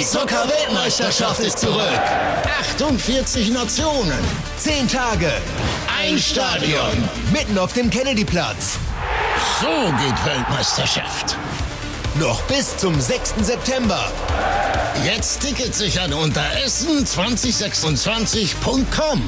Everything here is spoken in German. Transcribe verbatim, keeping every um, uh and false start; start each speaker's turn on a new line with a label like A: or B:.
A: Zucker-Weltmeisterschaft ist zurück. achtundvierzig Nationen, zehn Tage, ein Stadion, mitten auf dem Kennedyplatz. So geht Weltmeisterschaft. Noch bis zum sechsten September. Jetzt Tickets sichern unter essen zwanzig sechsundzwanzig punkt com.